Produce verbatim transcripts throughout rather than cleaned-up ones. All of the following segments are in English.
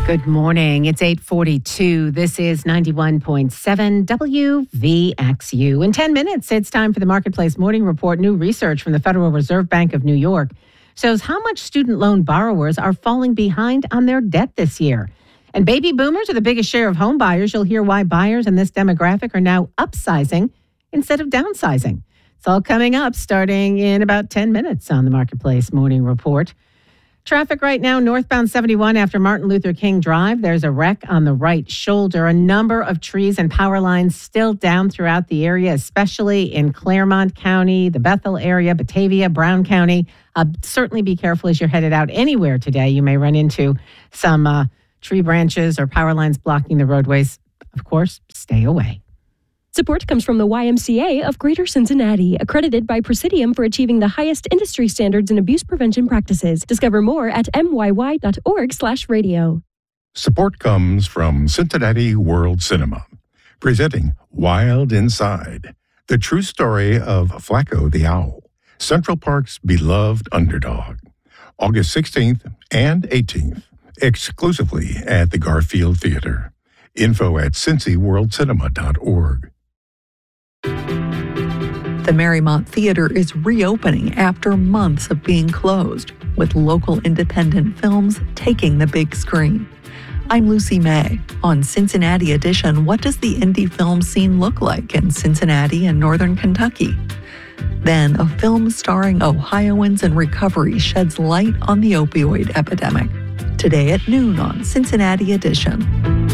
Good morning. It's eight forty-two. This is ninety-one point seven W V X U. In ten minutes, it's time for the Marketplace Morning Report. New research from the Federal Reserve Bank of New York shows how much student loan borrowers are falling behind on their debt this year. And baby boomers are the biggest share of home buyers. You'll hear why buyers in this demographic are now upsizing instead of downsizing. It's all coming up starting in about ten minutes on the Marketplace Morning Report. Traffic right now, northbound seventy-one after Martin Luther King Drive. There's a wreck on the right shoulder. A number of trees and power lines still down throughout the area, especially in Claremont County, the Bethel area, Batavia, Brown County. Uh, certainly be careful as you're headed out anywhere today. You may run into some uh, tree branches or power lines blocking the roadways. Of course, stay away. Support comes from the Y M C A of Greater Cincinnati, accredited by Presidium for achieving the highest industry standards in abuse prevention practices. Discover more at m y y dot org slash radio. Support comes from Cincinnati World Cinema, presenting Wild Inside, the true story of Flacco the Owl, Central Park's beloved underdog. August sixteenth and eighteenth, exclusively at the Garfield Theater. Info at cincy world cinema dot org. The Marymount Theater is reopening after months of being closed, with local independent films taking the big screen. I'm Lucy May. On Cincinnati Edition, what does the indie film scene look like in Cincinnati and Northern Kentucky? Then, a film starring Ohioans in recovery sheds light on the opioid epidemic. Today at noon on Cincinnati Edition.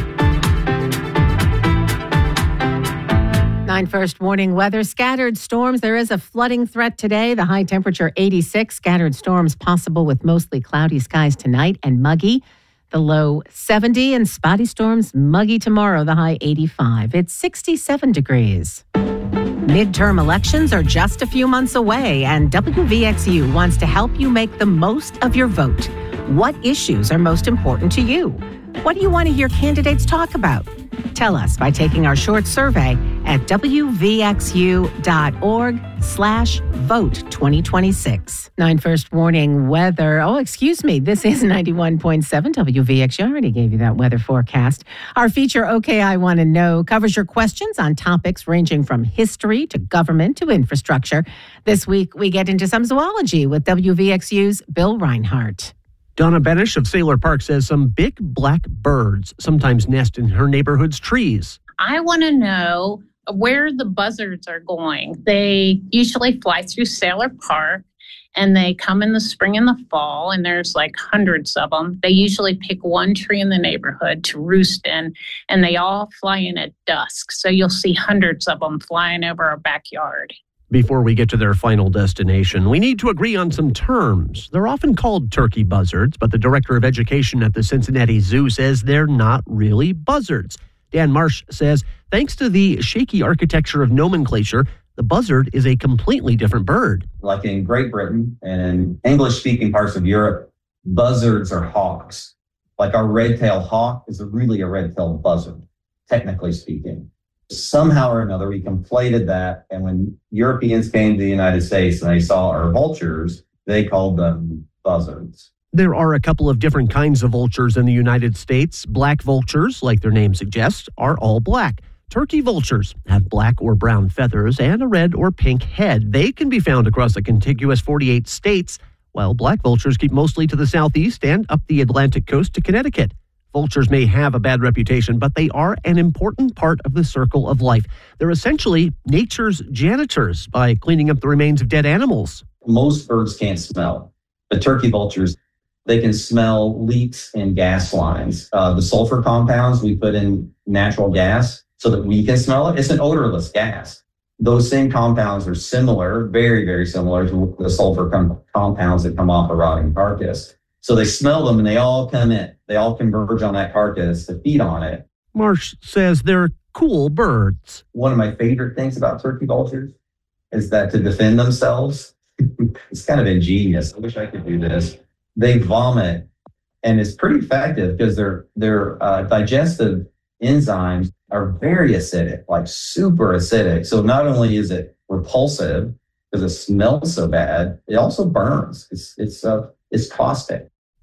nine first warning weather, scattered storms. There is a flooding threat today. The high temperature eighty-six, scattered storms possible with mostly cloudy skies tonight and muggy. The low seventy and spotty storms muggy tomorrow, the high eighty-five. It's sixty-seven degrees. Midterm elections are just a few months away, and W V X U wants to help you make the most of your vote. What issues are most important to you? What do you want to hear candidates talk about? Tell us by taking our short survey at w v x u dot org slash vote twenty twenty-six. nine first warning weather. Oh, excuse me. This is ninety-one point seven W V X U. I already gave you that weather forecast. Our feature, OK, I Want to Know, covers your questions on topics ranging from history to government to infrastructure. This week, we get into some zoology with W V X U's Bill Reinhart. Donna Benish of Sailor Park says some big black birds sometimes nest in her neighborhood's trees. I want to know where the buzzards are going. They usually fly through Sailor Park, and they come in the spring and the fall, and there's like hundreds of them. They usually pick one tree in the neighborhood to roost in, and they all fly in at dusk. So you'll see hundreds of them flying over our backyard. Before we get to their final destination, we need to agree on some terms. They're often called turkey buzzards, but the director of education at the Cincinnati Zoo says they're not really buzzards. Dan Marsh says, thanks to the shaky architecture of nomenclature, the buzzard is a completely different bird. Like in Great Britain and in English-speaking parts of Europe, buzzards are hawks. Like our red-tailed hawk is really a red-tailed buzzard, technically speaking. Somehow or another, we conflated that, and when Europeans came to the United States and they saw our vultures, they called them buzzards. There are a couple of different kinds of vultures in the United States. Black vultures, like their name suggests, are all black. Turkey vultures have black or brown feathers and a red or pink head. They can be found across a contiguous forty-eight states, while black vultures keep mostly to the southeast and up the Atlantic coast to Connecticut. Vultures may have a bad reputation, but they are an important part of the circle of life. They're essentially nature's janitors by cleaning up the remains of dead animals. Most birds can't smell. The turkey vultures, they can smell leaks in gas lines. Uh, the sulfur compounds we put in natural gas so that we can smell it. It's an odorless gas. Those same compounds are similar, very, very similar to the sulfur com- compounds that come off a rotting carcass. So they smell them and they all come in. They all converge on that carcass to feed on it. Marsh says they're cool birds. One of my favorite things about turkey vultures is that to defend themselves, it's kind of ingenious. I wish I could do this. They vomit, and it's pretty effective because their their uh, digestive enzymes are very acidic, like super acidic. So not only is it repulsive because it smells so bad, it also burns. It's it's uh, it's caustic.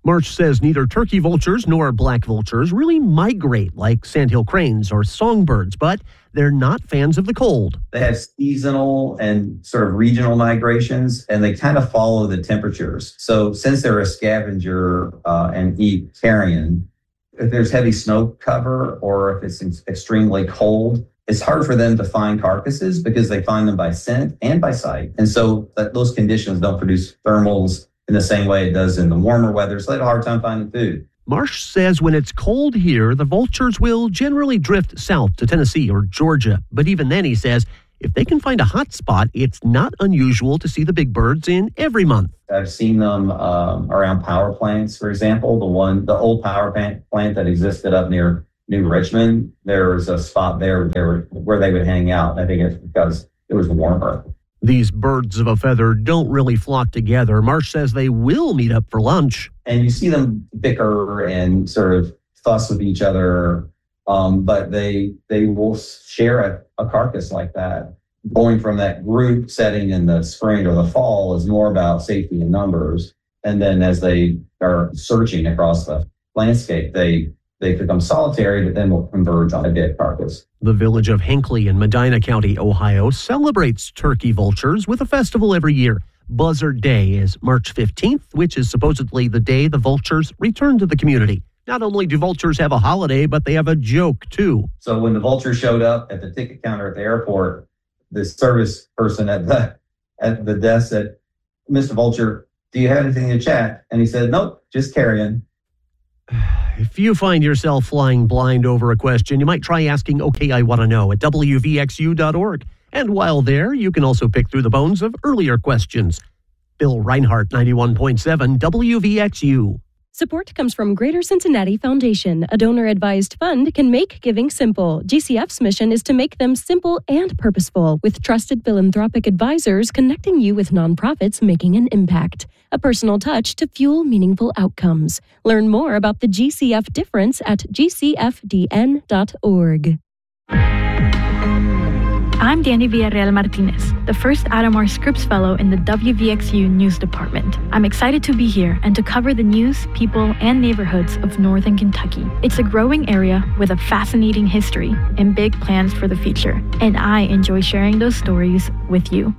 Marsh says neither turkey vultures nor black vultures really migrate like sandhill cranes or songbirds, but they're not fans of the cold. They have seasonal and sort of regional migrations, and they kind of follow the temperatures. So since they're a scavenger uh, and eat carrion, if there's heavy snow cover or if it's extremely cold, it's hard for them to find carcasses because they find them by scent and by sight. And so that those conditions don't produce thermals in the same way it does in the warmer weather, so they have a hard time finding food. Marsh says when it's cold here, the vultures will generally drift south to Tennessee or Georgia. But even then, he says, if they can find a hot spot, it's not unusual to see the big birds in every month. I've seen them um, around power plants, for example. The one, the old power plant that existed up near New Richmond, there was a spot there, there where they would hang out. I think it's because it was warmer. These birds of a feather don't really flock together. Marsh says they will meet up for lunch. And you see them bicker and sort of fuss with each other, um, but they they will share a, a carcass like that. Going from that group setting in the spring or the fall is more about safety in numbers. And then as they are searching across the landscape, they They become solitary, but then will converge on a dead carcass. The village of Hinckley in Medina County, Ohio, celebrates turkey vultures with a festival every year. Buzzard Day is March fifteenth, which is supposedly the day the vultures return to the community. Not only do vultures have a holiday, but they have a joke, too. So when the vultures showed up at the ticket counter at the airport, the service person at the, at the desk said, "Mister Vulture, do you have anything to chat?" And he said, "Nope, just carrion." If you find yourself flying blind over a question, you might try asking OK, I Want to Know at W V X U dot org. And while there, you can also pick through the bones of earlier questions. Bill Reinhart, ninety-one point seven W V X U. Support comes from Greater Cincinnati Foundation. A donor-advised fund can make giving simple. G C F's mission is to make them simple and purposeful, with trusted philanthropic advisors connecting you with nonprofits making an impact. A personal touch to fuel meaningful outcomes. Learn more about the G C F difference at G C F D N dot org. I'm Danny Villarreal Martinez, the first Adamar Scripps Fellow in the W V X U News Department. I'm excited to be here and to cover the news, people, and neighborhoods of Northern Kentucky. It's a growing area with a fascinating history and big plans for the future, and I enjoy sharing those stories with you.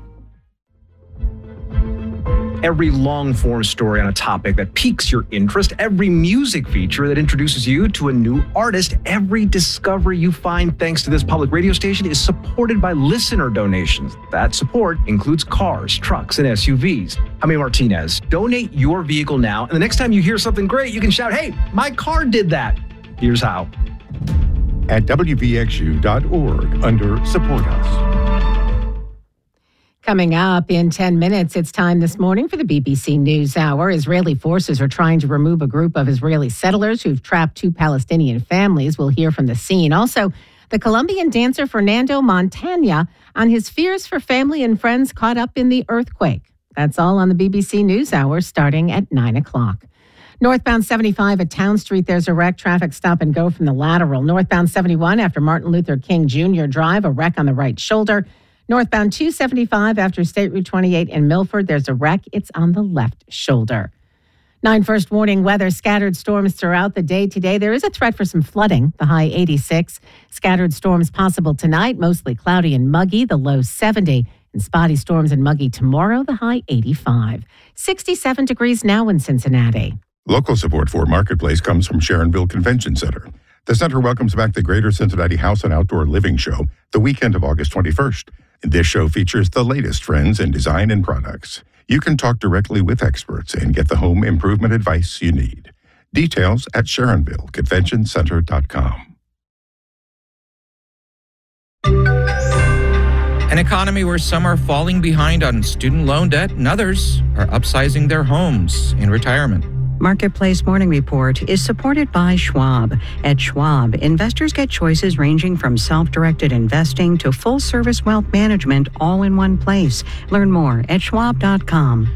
Every long-form story on a topic that piques your interest, every music feature that introduces you to a new artist, every discovery you find thanks to this public radio station is supported by listener donations. That support includes cars, trucks, and S U Vs. I'm A. Martinez. Donate your vehicle now, and the next time you hear something great, you can shout, "Hey, my car did that." Here's how. At W V X U dot org under Support Us. Coming up in ten minutes, it's time this morning for the B B C NewsHour. Israeli forces are trying to remove a group of Israeli settlers who've trapped two Palestinian families. We'll hear from the scene. Also, the Colombian dancer Fernando Montaña on his fears for family and friends caught up in the earthquake. That's all on the B B C NewsHour starting at nine o'clock. Northbound seventy-five at Town Street, there's a wreck. Traffic stop and go from the lateral. Northbound seventy-one after Martin Luther King Junior Drive, a wreck on the right shoulder. Northbound two seventy-five after State Route twenty-eight in Milford, there's a wreck. It's on the left shoulder. Nine first warning weather, scattered storms throughout the day today. There is a threat for some flooding, the high eighty-six. Scattered storms possible tonight, mostly cloudy and muggy, the low seventy. And spotty storms and muggy tomorrow, the high eighty-five. sixty-seven degrees now in Cincinnati. Local support for Marketplace comes from Sharonville Convention Center. The center welcomes back the Greater Cincinnati House and Outdoor Living Show the weekend of August twenty-first. This show features the latest trends in design and products. You can talk directly with experts and get the home improvement advice you need. Details at Sharonville Convention Center dot com. An economy where some are falling behind on student loan debt and others are upsizing their homes in retirement. Marketplace Morning Report is supported by Schwab. At Schwab, investors get choices ranging from self-directed investing to full-service wealth management all in one place. Learn more at schwab dot com.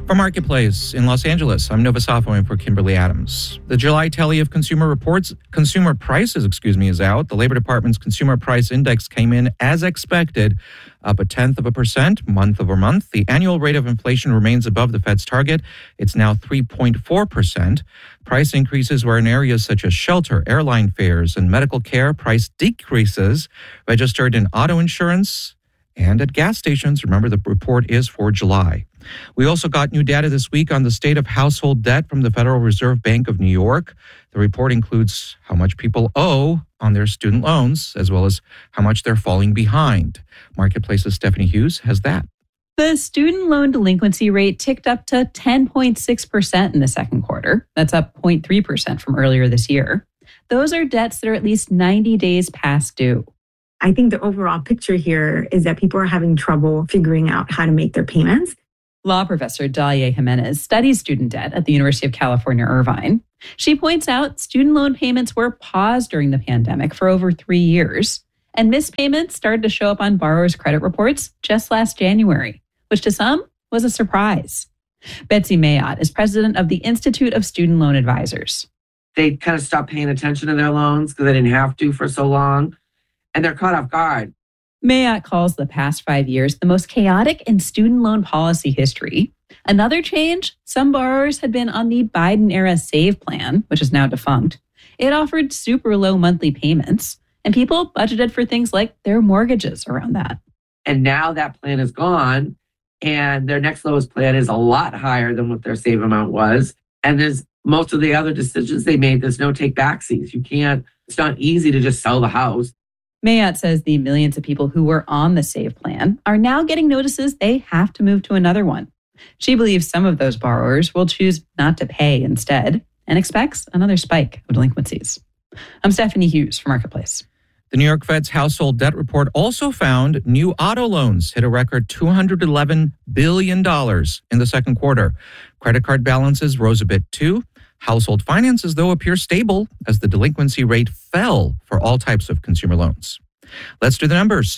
For Marketplace in Los Angeles, I'm Nova Safo in for Kimberly Adams. The July tally of consumer reports, consumer prices, excuse me, is out. The Labor Department's Consumer Price Index came in as expected, up a tenth of a percent month over month. The annual rate of inflation remains above the Fed's target. It's now three point four percent. Price increases were in areas such as shelter, airline fares, and medical care. Price decreases registered in auto insurance and at gas stations. Remember, the report is for July. We also got new data this week on the state of household debt from the Federal Reserve Bank of New York. The report includes how much people owe on their student loans, as well as how much they're falling behind. Marketplace's Stephanie Hughes has that. The student loan delinquency rate ticked up to ten point six percent in the second quarter. That's up zero point three percent from earlier this year. Those are debts that are at least ninety days past due. I think the overall picture here is that people are having trouble figuring out how to make their payments. Law professor Dalia Jimenez studies student debt at the University of California, Irvine. She points out student loan payments were paused during the pandemic for over three years, and missed payments started to show up on borrowers' credit reports just last January, which to some was a surprise. Betsy Mayotte is president of the Institute of Student Loan Advisors. They kind of stopped paying attention to their loans because they didn't have to for so long, and they're caught off guard. Mayotte calls the past five years the most chaotic in student loan policy history. Another change, some borrowers had been on the Biden-era SAVE plan, which is now defunct. It offered super low monthly payments, and people budgeted for things like their mortgages around that. And now that plan is gone, and their next lowest plan is a lot higher than what their SAVE amount was. And there's most of the other decisions they made, there's no take backsies. You can't, it's not easy to just sell the house. Mayotte says the millions of people who were on the SAVE plan are now getting notices they have to move to another one. She believes some of those borrowers will choose not to pay instead and expects another spike of delinquencies. I'm Stephanie Hughes for Marketplace. The New York Fed's household debt report also found new auto loans hit a record two hundred eleven billion dollars in the second quarter. Credit card balances rose a bit too. Household finances, though, appear stable as the delinquency rate fell for all types of consumer loans. Let's do the numbers.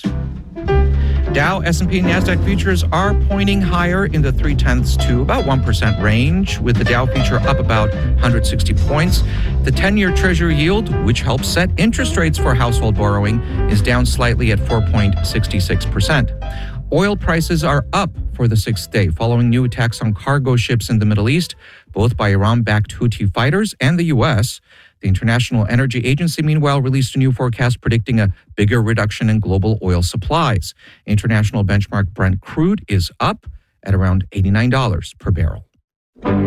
Dow, S and P, and NASDAQ futures are pointing higher in the three-tenths to about one percent range, with the Dow future up about one hundred sixty points. The ten-year Treasury yield, which helps set interest rates for household borrowing, is down slightly at four point six six percent. Oil prices are up for the sixth day, following new attacks on cargo ships in the Middle East, both by Iran-backed Houthi fighters and the U S. The International Energy Agency, meanwhile, released a new forecast predicting a bigger reduction in global oil supplies. International benchmark Brent crude is up at around eighty-nine dollars per barrel.